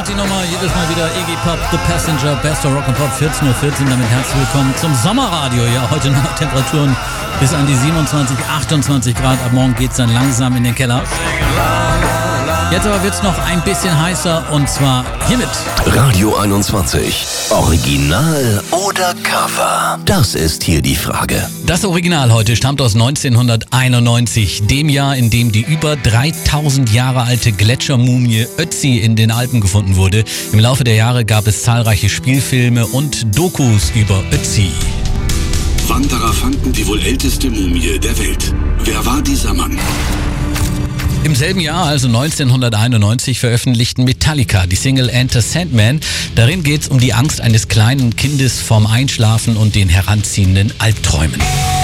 die Nummer, jedes Mal wieder Iggy Pop, The Passenger, Best of Rock and Pop, 14:14 Uhr, damit herzlich willkommen zum Sommerradio. Ja, heute noch Temperaturen bis an die 27, 28 Grad, ab morgen geht's dann langsam in den Keller. Jetzt aber wird's noch ein bisschen heißer und zwar hiermit. Radio 21. Original oder Cover? Das ist hier die Frage. Das Original heute stammt aus 1991, dem Jahr, in dem die über 3000 Jahre alte Gletschermumie Ötzi in den Alpen gefunden wurde. Im Laufe der Jahre gab es zahlreiche Spielfilme und Dokus über Ötzi. Wanderer fanden die wohl älteste Mumie der Welt. Wer war dieser Mann? Im selben Jahr, also 1991, veröffentlichten Metallica die Single Enter Sandman. Darin geht es um die Angst eines kleinen Kindes vorm Einschlafen und den heranziehenden Albträumen.